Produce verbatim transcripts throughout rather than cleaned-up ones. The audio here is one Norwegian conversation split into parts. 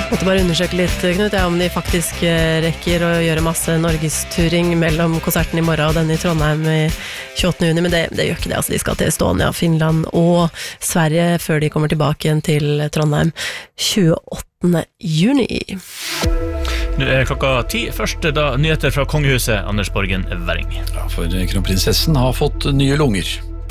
Måtte bare undersøke litt, Knut, ja, om de faktisk rekker å gjøre masse norgesturing mellom konserten i morgen og den i Trondheim i tjueåttende juni, men det, det gjør ikke det. Altså, de skal til Estonia, Finland og Sverige før de kommer tilbake igjen til Trondheim tjueåttende juni. Nå er klokka ti. Først da nyheter fra kongehuset, Anders Borgen Werring. Ja, for kronprinsessen har fått nye lunger.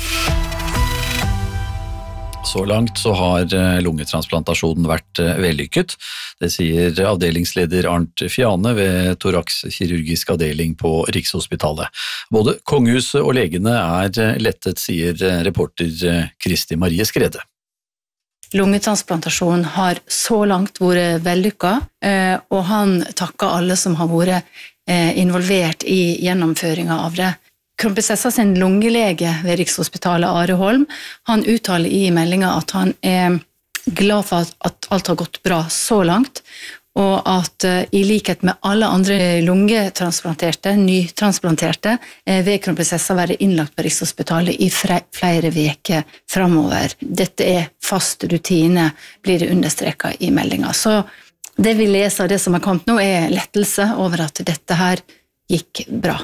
Så langt så har lungetransplantasjonen vært vellykket. Det sier avdelingsleder Arnt Fiane ved thorax-kirurgisk avdeling på Rikshospitalet. Både kongehuset og legene er lettet, sier reporter Kristi Marie Skrede. Lungetransplantasjonen har så langt vært vellykket, og han takker alle som har vært involvert i gjennomføringen av det. Kronprinsessa sin lungelege ved Rikshospitalet, Are Holm, han uttaler i meldingen at han er glad for at alt har gått bra så langt, og at i likhet med alle andre lungetransplanterte, nytransplanterte, vil kronprinsessa være innlagt på Rikshospitalet i flere veker fremover. Dette er fast rutine, blir det understreket i meldingen. Så det vi leser av det som har kommet nå er lettelse over at dette her gikk bra.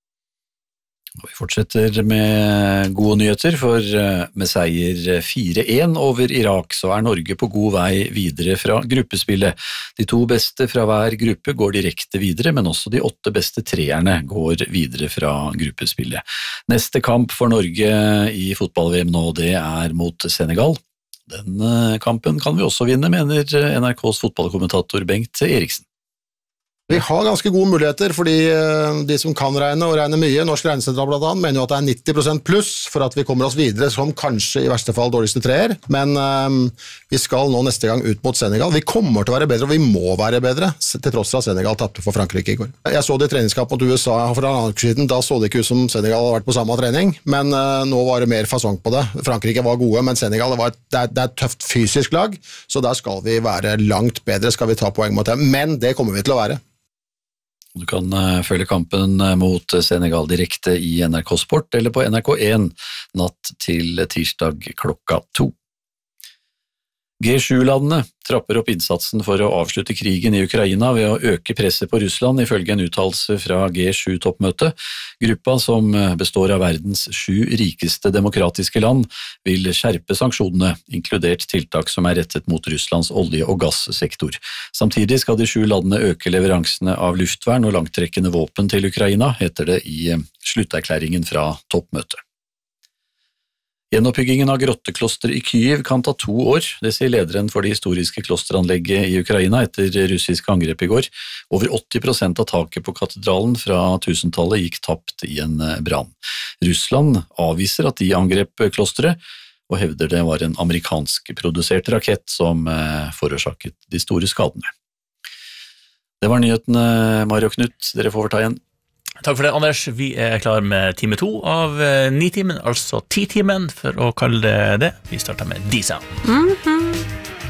Vi fortsetter med gode nyheter, for med seier fire én over Irak så er Norge på god vei videre fra gruppespillet. De to beste fra hver gruppe går direkte videre, men også de åtte beste treerne går videre fra gruppespillet. Neste kamp for Norge i fotball-V M nå, det er mot Senegal. Den kampen kan vi også vinne, mener N R K's fotballkommentator Bengt Eriksen. Vi har ganske gode muligheter, fordi de som kan regne og regne mye, Norsk Regnesentral blant annet, mener jo at det er nitti prosent pluss for at vi kommer oss videre som kanskje i verste fall dårligste treer, men um, vi skal nå neste gang ut mot Senegal. Vi kommer til å være bedre, og vi må være bedre, til tross for at Senegal tappte for Frankrike i går. Jeg så det i treningskamp mot U S A for en annen siden, da så det ikke ut som Senegal hadde vært på samme trening, men uh, nå var det mer fasong på det. Frankrike var gode, men Senegal var et, det, er, det er et tøft fysisk lag, så der skal vi være langt bedre, skal vi ta poeng mot dem, men det kommer vi til å være. Du kan følge kampen mot Senegal direkte i N R K Sport eller på N R K én natt til tirsdag klokka to. G sju-landene trapper opp innsatsen for å avslutte krigen i Ukraina ved å øke presset på Russland, ifølge en uttalelse fra G sju-toppmøtet. Gruppa, som består av verdens sju rikeste demokratiske land, vil skjerpe sanksjonene, inkludert tiltak som er rettet mot Russlands olje- og gassektor. Samtidig skal de sju landene øke leveransene av luftvern og langtrekkende våpen til Ukraina, heter det i slutterklæringen fra toppmøtet. Gjenoppbyggingen av grottekloster i Kyiv kan ta to år, det sier lederen for det historiske klosteranlegget i Ukraina etter russisk angrep i går. Over åtti prosent av taket på katedralen fra tusentallet gikk tapt i en brann. Russland avviser at de angrep klosteret, og hevder det var en amerikansk produsert rakett som forårsaket de store skadene. Det var nyhetene, Mario Knut, dere får ta igjen. Takk for det, Anders. Vi er klar med time to av Nitimen, altså ti-timen, for å kalle det det. Vi starter med D-Sound. Mhm.